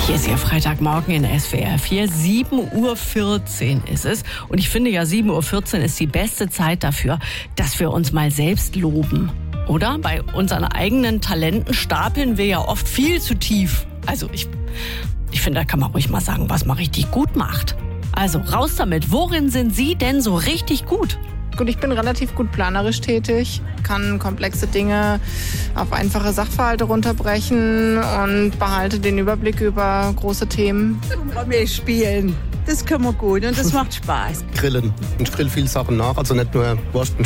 Hier ist Ihr Freitagmorgen in SWR 4. 7:14 Uhr ist es. Und ich finde ja, 7:14 Uhr ist die beste Zeit dafür, dass wir uns mal selbst loben. Oder? Bei unseren eigenen Talenten stapeln wir ja oft viel zu tief. Also ich finde, da kann man ruhig mal sagen, was man richtig gut macht. Also raus damit. Worin sind Sie denn so richtig gut? Gut, ich bin relativ gut planerisch tätig, kann komplexe Dinge auf einfache Sachverhalte runterbrechen und behalte den Überblick über große Themen. Wir spielen, das können wir gut und das macht Spaß. Grillen. Ich grill viele Sachen nach, also nicht nur Wurst und